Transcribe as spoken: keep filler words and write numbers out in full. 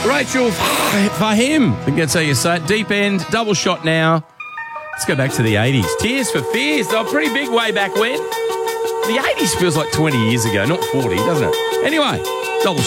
Rachel Fahim. I think that's how you say it. Deep End, double shot now. Let's go back to the eighties. Tears for Fears. They were pretty big way back when. The eighties feels like twenty years ago, not forty, doesn't it? Anyway, double